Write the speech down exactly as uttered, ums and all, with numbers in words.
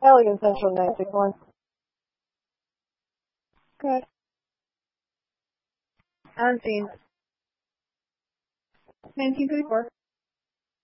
Alien Central nine six one. Okay. On scene. nineteen thirty-four.